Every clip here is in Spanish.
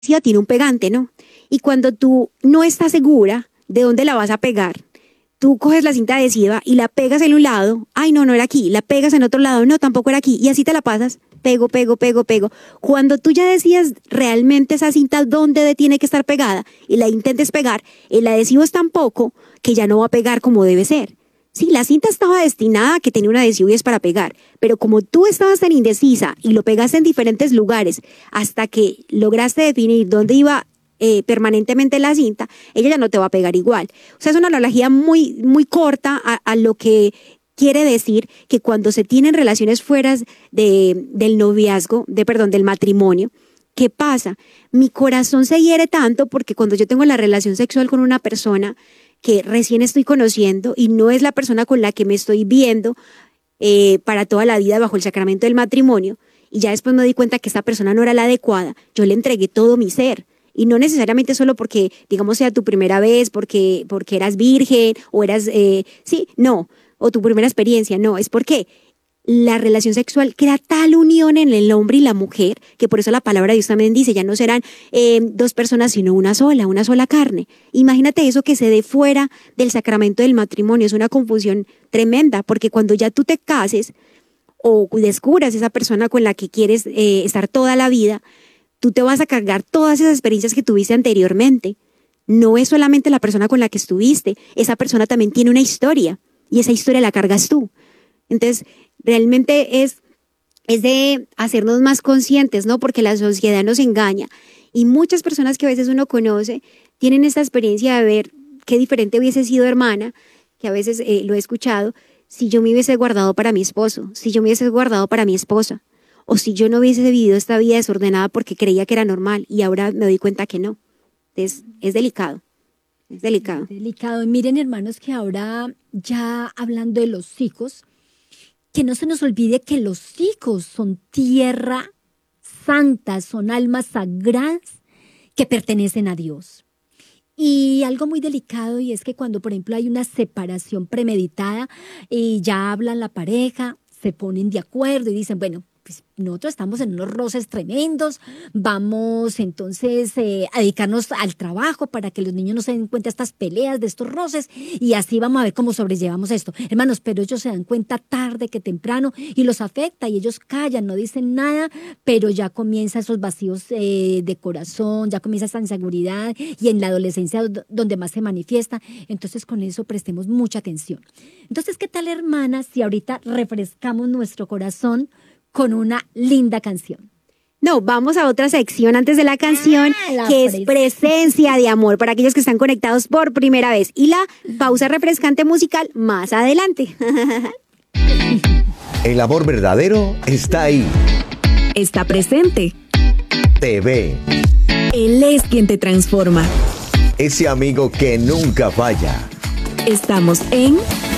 tiene un pegante, ¿no? Y cuando tú no estás segura de dónde la vas a pegar, tú coges la cinta adhesiva y la pegas en un lado, ay no, no era aquí, la pegas en otro lado, no, tampoco era aquí, y así te la pasas, pego, pego, pego, pego. Cuando tú ya decidas realmente esa cinta dónde tiene que estar pegada y la intentes pegar, el adhesivo es tan poco que ya no va a pegar como debe ser. Sí, la cinta estaba destinada a que tenía un adhesivo y es para pegar, pero como tú estabas tan indecisa y lo pegaste en diferentes lugares hasta que lograste definir dónde iba permanentemente la cinta, ella ya no te va a pegar igual. O sea, es una analogía muy, muy corta a lo que quiere decir que cuando se tienen relaciones fuera del noviazgo, del matrimonio, ¿qué pasa? Mi corazón se hiere tanto porque cuando yo tengo la relación sexual con una persona que recién estoy conociendo y no es la persona con la que me estoy viendo para toda la vida bajo el sacramento del matrimonio, y ya después me di cuenta que esta persona no era la adecuada, yo le entregué todo mi ser. Y no necesariamente solo porque, digamos, sea tu primera vez, porque eras virgen o eras, no, o tu primera experiencia, no, es porque la relación sexual crea tal unión en el hombre y la mujer, que por eso la palabra de Dios también dice, ya no serán dos personas, sino una sola carne. Imagínate eso que se dé fuera del sacramento del matrimonio, es una confusión tremenda, porque cuando ya tú te cases o descubras esa persona con la que quieres estar toda la vida, tú te vas a cargar todas esas experiencias que tuviste anteriormente. No es solamente la persona con la que estuviste, esa persona también tiene una historia y esa historia la cargas tú. Entonces, realmente es de hacernos más conscientes, ¿no? Porque la sociedad nos engaña y muchas personas que a veces uno conoce tienen esta experiencia de ver qué diferente hubiese sido, hermana, que a veces lo he escuchado, si yo me hubiese guardado para mi esposo, si yo me hubiese guardado para mi esposa, o si yo no hubiese vivido esta vida desordenada porque creía que era normal y ahora me doy cuenta que no. Es delicado, es delicado. Es delicado. Y miren, hermanos, que ahora ya hablando de los hijos, que no se nos olvide que los hijos son tierra santa, son almas sagradas que pertenecen a Dios. Y algo muy delicado, y es que cuando, por ejemplo, hay una separación premeditada y ya hablan la pareja, se ponen de acuerdo y dicen, bueno, pues nosotros estamos en unos roces tremendos, vamos entonces a dedicarnos al trabajo para que los niños no se den cuenta de estas peleas, de estos roces, y así vamos a ver cómo sobrellevamos esto. Hermanos, pero ellos se dan cuenta tarde que temprano y los afecta y ellos callan, no dicen nada, pero ya comienza esos vacíos de corazón, ya comienza esa inseguridad y en la adolescencia donde más se manifiesta. Entonces con eso prestemos mucha atención. Entonces, ¿qué tal, hermanas, si ahorita refrescamos nuestro corazón con una linda canción? No, vamos a otra sección antes de la canción, que es presencia de amor, para aquellos que están conectados por primera vez. Y la pausa refrescante musical más adelante. El amor verdadero está ahí. Está presente. Te ve. Él es quien te transforma. Ese amigo que nunca falla. Estamos en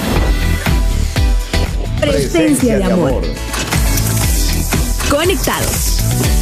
Presencia de amor. Conectados.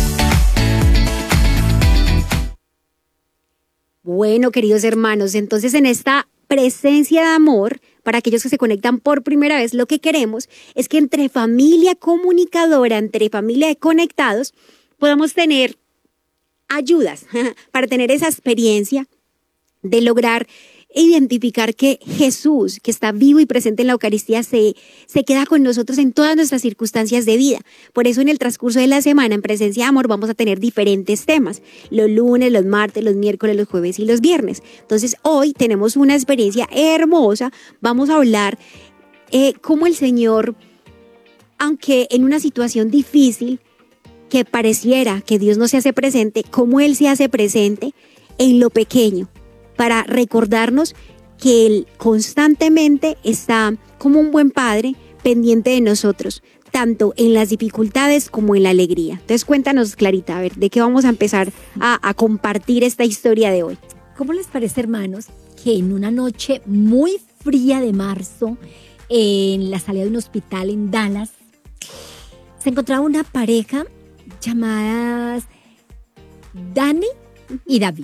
Bueno, queridos hermanos, entonces en esta presencia de amor, para aquellos que se conectan por primera vez, lo que queremos es que entre familia comunicadora, entre familia de conectados, podamos tener ayudas para tener esa experiencia de lograr identificar que Jesús, que está vivo y presente en la Eucaristía, se queda con nosotros en todas nuestras circunstancias de vida. Por eso en el transcurso de la semana, en Presencia de Amor, vamos a tener diferentes temas. Los lunes, los martes, los miércoles, los jueves y los viernes. Entonces, hoy tenemos una experiencia hermosa. Vamos a hablar cómo el Señor, aunque en una situación difícil, que pareciera que Dios no se hace presente, cómo Él se hace presente en lo pequeño, para recordarnos que Él constantemente está como un buen padre pendiente de nosotros, tanto en las dificultades como en la alegría. Entonces cuéntanos, Clarita, a ver, ¿de qué vamos a empezar a compartir esta historia de hoy? ¿Cómo les parece, hermanos, que en una noche muy fría de marzo, en la salida de un hospital en Dallas, se encontraba una pareja llamadas Dani y David?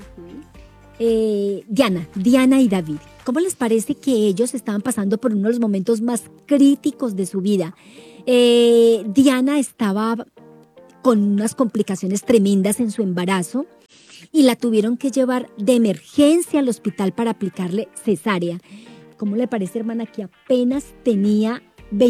Diana y David. ¿Cómo les parece que ellos estaban pasando por uno de los momentos más críticos de su vida? Diana estaba con unas complicaciones tremendas en su embarazo y la tuvieron que llevar de emergencia al hospital para aplicarle cesárea. ¿Cómo le parece, hermana, que apenas tenía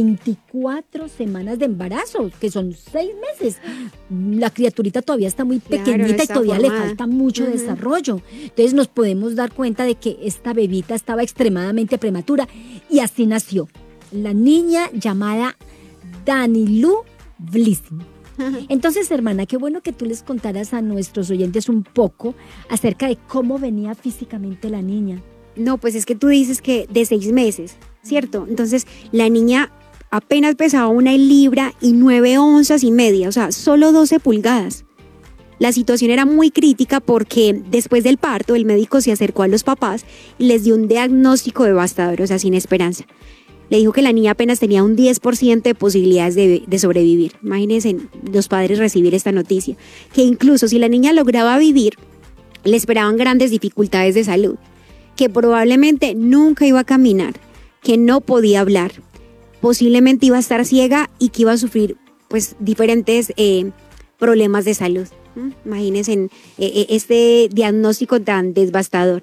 24 semanas de embarazo, que son 6 meses? La criaturita todavía está muy pequeñita y todavía le falta mucho desarrollo. Entonces nos podemos dar cuenta de que esta bebita estaba extremadamente prematura y así nació la niña llamada Danilu Blissing. Entonces, hermana, qué bueno que tú les contaras a nuestros oyentes un poco acerca de cómo venía físicamente la niña. No, pues es que tú dices que de 6 meses, ¿cierto? Entonces, la niña apenas pesaba 1 libra y 9 onzas y media, o sea, solo 12 pulgadas. La situación era muy crítica porque después del parto, el médico se acercó a los papás y les dio un diagnóstico devastador, o sea, sin esperanza. Le dijo que la niña apenas tenía un 10% de posibilidades de sobrevivir. Imagínense los padres recibir esta noticia, que incluso si la niña lograba vivir, le esperaban grandes dificultades de salud, que probablemente nunca iba a caminar, que no podía hablar, posiblemente iba a estar ciega y que iba a sufrir pues diferentes problemas de salud. Imagínense este diagnóstico tan devastador.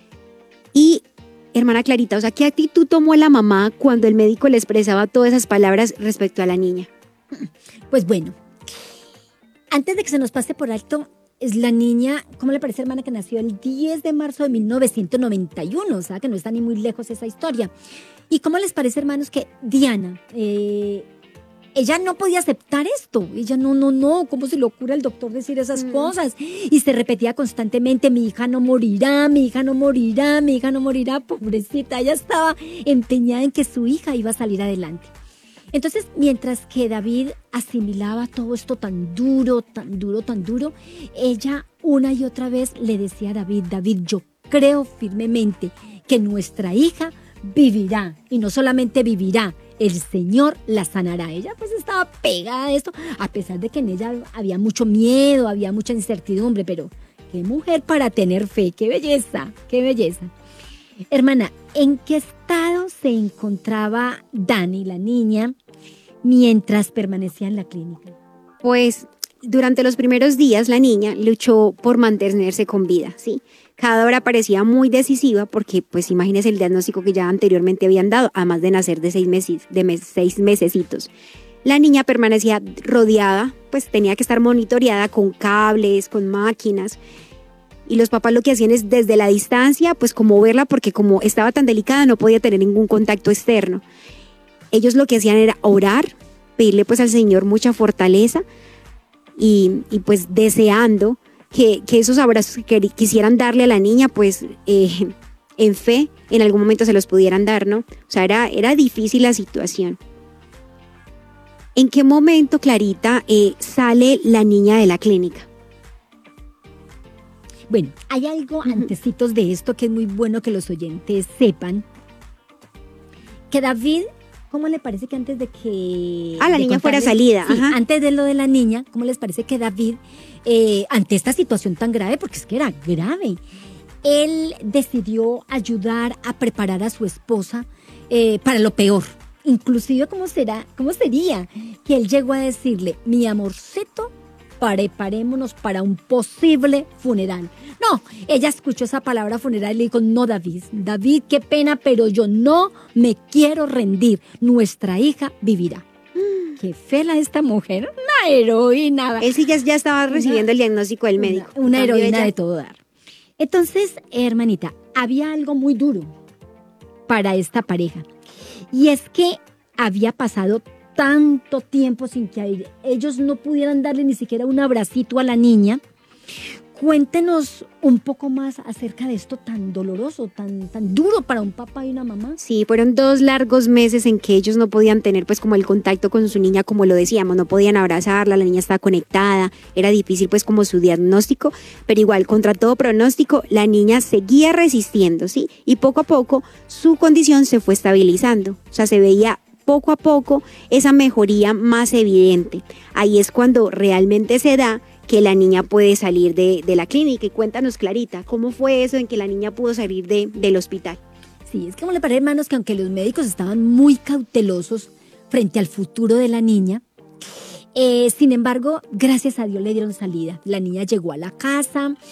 Y hermana Clarita, o sea, ¿qué actitud tomó la mamá cuando el médico le expresaba todas esas palabras respecto a la niña? Pues bueno, antes de que se nos pase por alto, es la niña, ¿cómo le parece, hermana, que nació el 10 de marzo de 1991? O sea, que no está ni muy lejos esa historia. ¿Y cómo les parece, hermanos, que Diana, ella no podía aceptar esto? Ella no, ¿cómo se le ocurre al doctor decir esas cosas? Y se repetía constantemente, mi hija no morirá, mi hija no morirá, mi hija no morirá. Pobrecita, ella estaba empeñada en que su hija iba a salir adelante. Entonces, mientras que David asimilaba todo esto tan duro, ella una y otra vez le decía a David, yo creo firmemente que nuestra hija vivirá, y no solamente vivirá, el Señor la sanará. Ella pues estaba pegada a esto, a pesar de que en ella había mucho miedo, había mucha incertidumbre, pero qué mujer para tener fe, qué belleza, qué belleza. Hermana, ¿en qué estado se encontraba Dani, la niña, mientras permanecía en la clínica? Pues durante los primeros días la niña luchó por mantenerse con vida, ¿sí? Cada hora parecía muy decisiva porque, pues imagínese el diagnóstico que ya anteriormente habían dado, además de nacer de 6 mesecitos. La niña permanecía rodeada, pues tenía que estar monitoreada con cables, con máquinas. Y los papás lo que hacían es desde la distancia, pues como verla, porque como estaba tan delicada no podía tener ningún contacto externo. Ellos lo que hacían era orar, pedirle pues al Señor mucha fortaleza y pues deseando que esos abrazos que quisieran darle a la niña, pues en fe, en algún momento se los pudieran dar, ¿no? O sea, era difícil la situación. ¿En qué momento, Clarita, sale la niña de la clínica? Bueno, hay algo antecitos de esto que es muy bueno que los oyentes sepan. Que David, ¿cómo le parece que antes de que... la niña fuera salida. Sí, antes de lo de la niña, ¿cómo les parece que David, ante esta situación tan grave, porque es que era grave, él decidió ayudar a preparar a su esposa para lo peor? Inclusive, ¿cómo sería que él llegó a decirle, mi amorcito, preparémonos para un posible funeral? No, ella escuchó esa palabra funeral y le dijo, no, David, qué pena, pero yo no me quiero rendir. Nuestra hija vivirá. Qué fea esta mujer, una heroína. Él sí ya estaba recibiendo el diagnóstico del médico. Una heroína de todo dar. Entonces, hermanita, había algo muy duro para esta pareja. Y es que había pasado tanto tiempo sin que ellos no pudieran darle ni siquiera un abracito a la niña. Cuéntenos un poco más acerca de esto tan doloroso, tan duro para un papá y una mamá. Sí, fueron 2 largos meses en que ellos no podían tener pues como el contacto con su niña, como lo decíamos, no podían abrazarla, la niña estaba conectada, era difícil pues como su diagnóstico, pero igual contra todo pronóstico la niña seguía resistiendo, ¿sí? Y poco a poco su condición se fue estabilizando, o sea, se veía poco a poco esa mejoría más evidente. Ahí es cuando realmente se da que la niña puede salir de la clínica. Y cuéntanos, Clarita, ¿cómo fue eso en que la niña pudo salir del hospital? Sí, es que como le parece, hermanos, que aunque los médicos estaban muy cautelosos frente al futuro de la niña, sin embargo, gracias a Dios le dieron salida. La niña llegó a la casa,